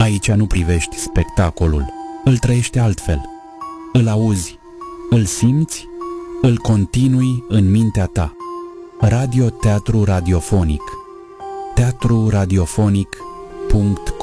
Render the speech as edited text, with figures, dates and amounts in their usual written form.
Aici nu privești spectacolul, îl trăiești altfel. Îl auzi, îl simți, îl continui în mintea ta. Radio Teatru Radiofonic. teatruradiofonic.com